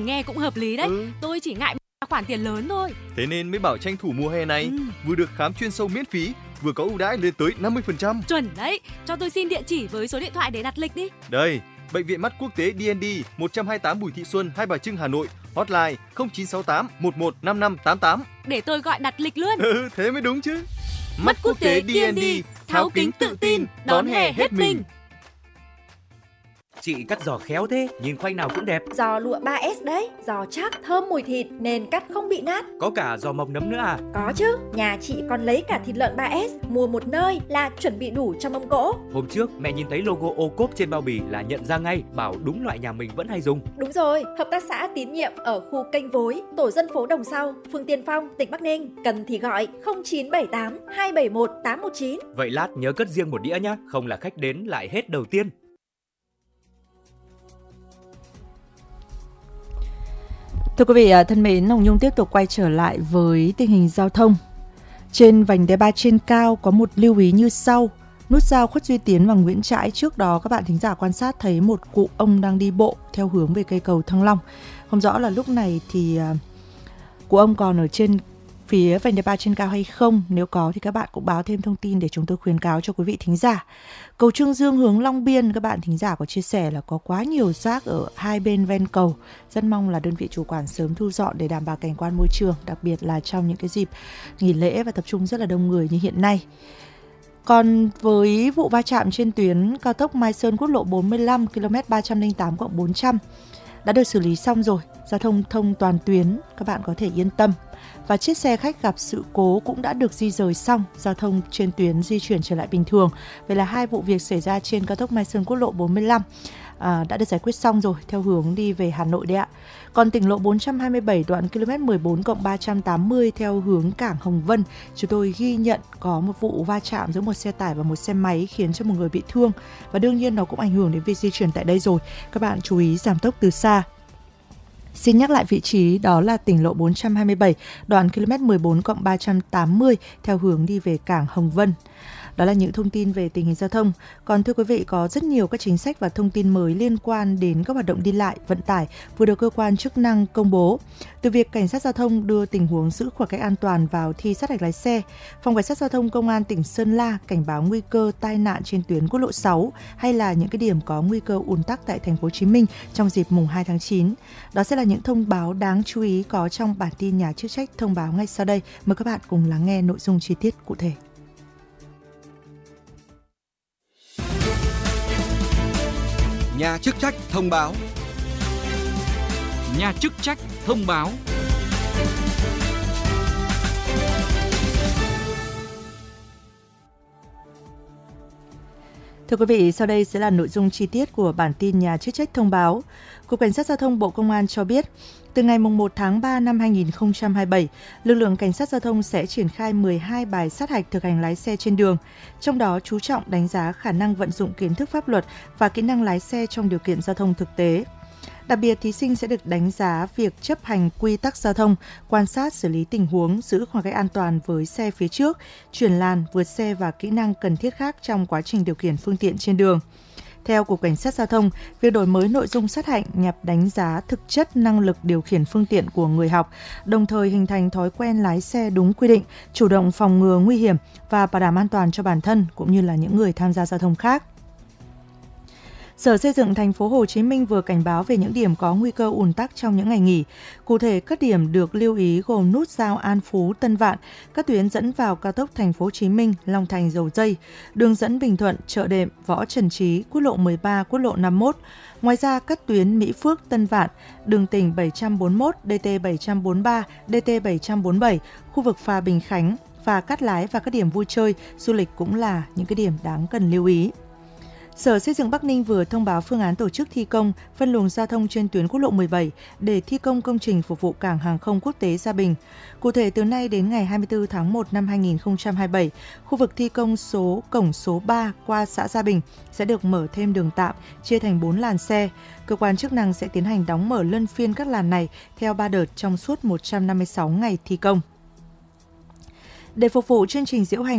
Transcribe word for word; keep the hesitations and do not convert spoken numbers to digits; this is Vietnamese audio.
nghe cũng hợp lý đấy. Ừ. Tôi chỉ ngại khoản tiền lớn thôi. Thế nên mới bảo tranh thủ mùa hè này, Ừ. vừa được khám chuyên sâu miễn phí, vừa có ưu đãi lên tới năm mươi phần trăm. Chuẩn đấy. Cho tôi xin địa chỉ với số điện thoại để đặt lịch đi. Đây, Bệnh viện Mắt Quốc tế đê en đê một trăm hai mươi tám Bùi Thị Xuân, Hai Bà Trưng, Hà Nội. Hotline không chín sáu tám một một năm năm tám tám. Để tôi gọi đặt lịch luôn. Ừ, thế mới đúng chứ. Mắt Quốc tế đê en đê, tháo kính tự tin, đón hè hết mình. Chị cắt giò khéo thế, nhìn khoanh nào cũng đẹp. Giò lụa ba ét đấy, giò chắc, thơm mùi thịt nên cắt không bị nát. Có cả giò mồng nấm nữa à? Có chứ, nhà chị còn lấy cả thịt lợn ba ét, mua một nơi là chuẩn bị đủ cho mâm cỗ. Hôm trước mẹ nhìn thấy logo ô cốp trên bao bì là nhận ra ngay, bảo đúng loại nhà mình vẫn hay dùng. Đúng rồi, hợp tác xã Tín Nhiệm ở khu Kênh Vối, tổ dân phố Đồng Sau, phường Tiên Phong, tỉnh Bắc Ninh. Cần thì gọi không chín bảy tám hai bảy một tám một chín. Vậy lát nhớ cất riêng một đĩa nhá, không là khách đến lại hết đầu tiên. Thưa quý vị thân mến, Hồng Nhung tiếp tục quay trở lại với tình hình giao thông. Trên vành đai ba trên cao có một lưu ý như sau. Nút giao Khuất Duy Tiến và Nguyễn Trãi, trước đó các bạn thính giả quan sát thấy một cụ ông đang đi bộ theo hướng về cây cầu Thăng Long. Không rõ là lúc này thì cụ ông còn ở trên phía vành đai ba trên cao hay không. Nếu có thì các bạn cũng báo thêm thông tin để chúng tôi khuyến cáo cho quý vị thính giả. Cầu Trương Dương hướng Long Biên, các bạn thính giả có chia sẻ là có quá nhiều rác ở hai bên ven cầu. Rất mong là đơn vị chủ quản sớm thu dọn để đảm bảo cảnh quan môi trường, đặc biệt là trong những cái dịp nghỉ lễ và tập trung rất là đông người như hiện nay. Còn với vụ va chạm trên tuyến cao tốc Mai Sơn quốc lộ bốn mươi lăm ki lô mét ba trăm lẻ tám cộng bốn trăm đã được xử lý xong rồi, giao thông thông toàn tuyến, các bạn có thể yên tâm. Và chiếc xe khách gặp sự cố cũng đã được di rời xong, giao thông trên tuyến di chuyển trở lại bình thường. Vậy là hai vụ việc xảy ra trên cao tốc Mai Sơn quốc lộ bốn mươi lăm à, đã được giải quyết xong rồi, theo hướng đi về Hà Nội đấy ạ. Còn tỉnh lộ bốn trăm hai mươi bảy đoạn km mười bốn cộng ba trăm tám mươi theo hướng cảng Hồng Vân, chúng tôi ghi nhận có một vụ va chạm giữa một xe tải và một xe máy khiến cho một người bị thương. Và đương nhiên nó cũng ảnh hưởng đến việc di chuyển tại đây rồi. Các bạn chú ý giảm tốc từ xa. Xin nhắc lại vị trí, đó là tỉnh lộ bốn trăm hai mươi bảy, đoạn km mười bốn cộng ba trăm tám mươi theo hướng đi về cảng Hồng Vân. Đó là những thông tin về tình hình giao thông. Còn thưa quý vị, có rất nhiều các chính sách và thông tin mới liên quan đến các hoạt động đi lại, vận tải vừa được cơ quan chức năng công bố. Từ việc cảnh sát giao thông đưa tình huống giữ khoảng cách an toàn vào thi sát hạch lái xe, Phòng Cảnh sát giao thông Công an tỉnh Sơn La cảnh báo nguy cơ tai nạn trên tuyến quốc lộ sáu hay là những cái điểm có nguy cơ ùn tắc tại thành phố Hồ Chí Minh trong dịp mùng hai tháng chín. Đó sẽ là những thông báo đáng chú ý có trong bản tin nhà chức trách thông báo ngay sau đây. Mời các bạn cùng lắng nghe nội dung chi tiết cụ thể. Nhà chức trách thông báo. Nhà chức trách thông báo. Thưa quý vị, sau đây sẽ là nội dung chi tiết của bản tin nhà chức trách thông báo. Cục Cảnh sát Giao thông Bộ Công an cho biết, từ ngày một tháng ba năm hai nghìn không trăm hai mươi bảy, lực lượng Cảnh sát Giao thông sẽ triển khai mười hai bài sát hạch thực hành lái xe trên đường, trong đó chú trọng đánh giá khả năng vận dụng kiến thức pháp luật và kỹ năng lái xe trong điều kiện giao thông thực tế. Đặc biệt, thí sinh sẽ được đánh giá việc chấp hành quy tắc giao thông, quan sát xử lý tình huống, giữ khoảng cách an toàn với xe phía trước, chuyển làn, vượt xe và kỹ năng cần thiết khác trong quá trình điều khiển phương tiện trên đường. Theo Cục Cảnh sát Giao thông, việc đổi mới nội dung sát hạch nhằm đánh giá thực chất năng lực điều khiển phương tiện của người học, đồng thời hình thành thói quen lái xe đúng quy định, chủ động phòng ngừa nguy hiểm và bảo đảm an toàn cho bản thân cũng như là những người tham gia giao thông khác. Sở Xây dựng thành phố Hồ Chí Minh vừa cảnh báo về những điểm có nguy cơ ùn tắc trong những ngày nghỉ. Cụ thể, các điểm được lưu ý gồm nút giao An Phú, Tân Vạn, các tuyến dẫn vào cao tốc thành phố Hồ Chí Minh, Long Thành, Dầu Giây, đường dẫn Bình Thuận, Chợ Đệm, Võ Trần Trí, quốc lộ mười ba, quốc lộ năm mươi mốt. Ngoài ra, các tuyến Mỹ Phước, Tân Vạn, đường tỉnh bảy trăm bốn mươi mốt, D T bảy trăm bốn mươi ba, D T bảy trăm bốn mươi bảy, khu vực phà Bình Khánh, phà Cát Lái và các điểm vui chơi, du lịch cũng là những cái điểm đáng cần lưu ý. Sở Xây dựng Bắc Ninh vừa thông báo phương án tổ chức thi công phân luồng giao thông trên tuyến quốc lộ mười bảy để thi công công trình phục vụ cảng hàng không quốc tế Gia Bình. Cụ thể, từ nay đến ngày hai mươi tư tháng một năm hai nghìn không trăm hai mươi bảy, khu vực thi công số cổng số ba qua xã Gia Bình sẽ được mở thêm đường tạm, chia thành bốn làn xe. Cơ quan chức năng sẽ tiến hành đóng mở luân phiên các làn này theo ba đợt trong suốt một trăm năm mươi sáu ngày thi công. Để phục vụ chương trình diễu hành